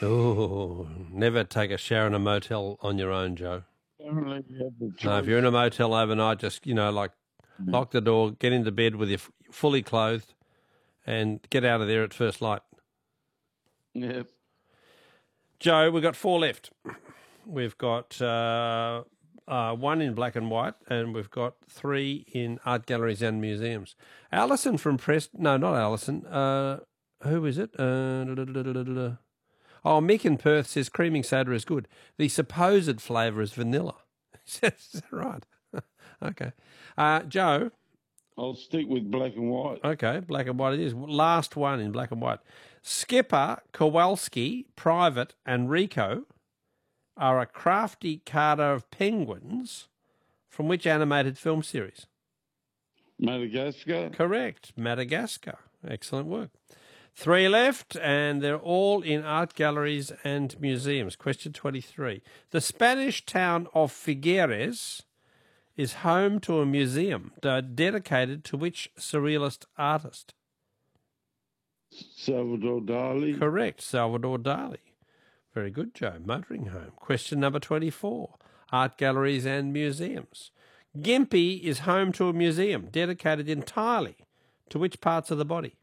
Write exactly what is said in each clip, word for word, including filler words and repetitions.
Oh, never take a shower in a motel on your own, Joe. Apparently you have the choice. No, if you're in a motel overnight, just, you know, like Mm. lock the door, get into bed with you f- fully clothed and get out of there at first light. Yep. Joe, we've got four left. We've got uh, uh, one in black and white, and we've got three in art galleries and museums. Alison from Preston, no, not Alison. Uh, who is it? Uh, da, da, da, da, da, da. Oh, Mick in Perth says creaming soda is good. The supposed flavour is vanilla. Is that right? Okay. Uh, Joe. I'll stick with black and white. Okay, black and white it is. Last one in black and white. Skipper, Kowalski, Private, and Rico are a crafty carder of penguins from which animated film series? Madagascar. Correct, Madagascar. Excellent work. Three left, and they're all in art galleries and museums. Question twenty-three. The Spanish town of Figueres is home to a museum de- dedicated to which surrealist artist? Salvador Dali. Correct, Salvador Dali. Very good, Joe. Motoring home. Question number twenty-four. Art galleries and museums. Gympie is home to a museum dedicated entirely to which parts of the body?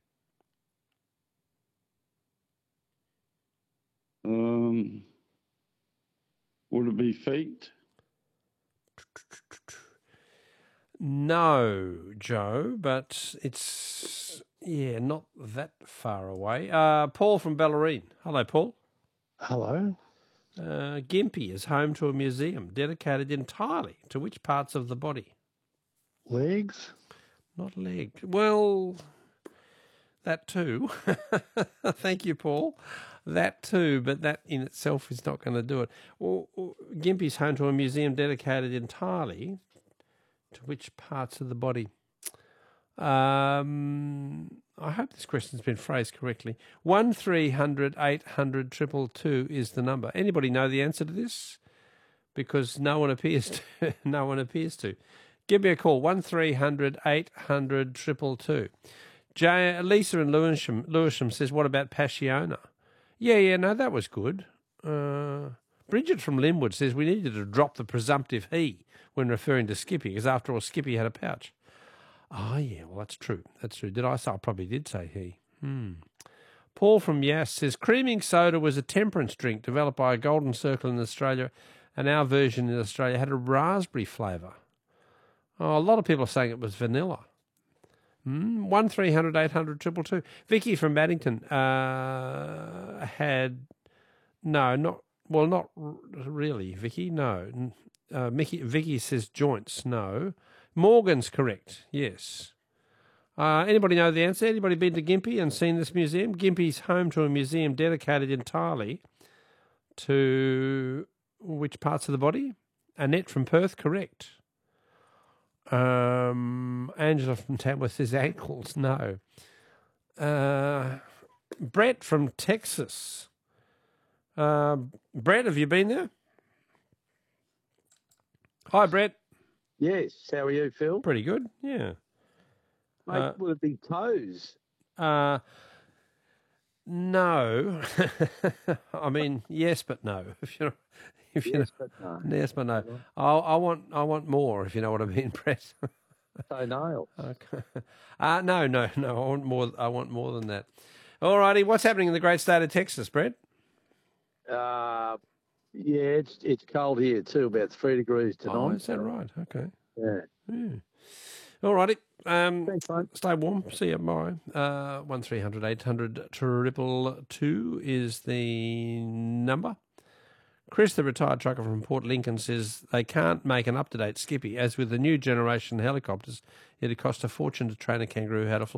Um, would it be feet? No, Joe, but it's, yeah, not that far away. Uh, Paul from Bellarine. Hello, Paul. Hello. Uh, Gympie is home to a museum dedicated entirely to which parts of the body? Legs? Not leg. Well, that too. Thank you, Paul. That too, but that in itself is not going to do it. Well, Gympie's home to a museum dedicated entirely to which parts of the body? Um, I hope this question's been phrased correctly. One three hundred eight hundred triple two is the number. Anybody know the answer to this? Because no one appears to. no one appears to. Give me a call. One three hundred eight hundred triple two. Jay, Lisa in Lewisham, Lewisham says, "What about Passiona?" Yeah, yeah, no, that was good. Uh, Bridget from Linwood says we needed to drop the presumptive he when referring to Skippy, because after all, Skippy had a pouch. Oh, yeah, well, that's true. That's true. Did I say? I probably did say he. Hmm. Paul from Yass says creaming soda was a temperance drink developed by a Golden Circle in Australia, and our version in Australia had a raspberry flavour. Oh, a lot of people are saying it was vanilla. Mm, one three hundred eight hundred triple two. Vicky from Maddington uh, had no, not well, not r- really. Vicky, no. Uh, Mickey, Vicky says joints. No. Morgan's correct. Yes. Uh, anybody know the answer? Anybody been to Gympie and seen this museum? Gympie's home to a museum dedicated entirely to which parts of the body? Annette from Perth, correct. Um, Angela from Tamworth says ankles. No. Uh, Brett from Texas. Uh, Brett, have you been there? Hi, Brett. Yes. How are you, Phil? Pretty good. Yeah. Mate, Uh, would it be toes? Uh, no. I mean, yes, but no. If you if you Yes, but no. yes, but no. I I want I want more. If you know what I mean, Brett. Toenail. Okay. Uh, no, no, no. I want more. I want more than that. All righty. What's happening in the great state of Texas, Brett? Uh, yeah, it's it's cold here too, about three degrees tonight. Oh, is that right? Okay. Yeah. Yeah. All righty. Um, Thanks, mate. stay warm. See you tomorrow. Uh, one three hundred eight hundred triple two is the number. Chris, the retired trucker from Port Lincoln, says they can't make an up-to-date Skippy, as with the new generation helicopters, it'd cost a fortune to train a kangaroo how to fly.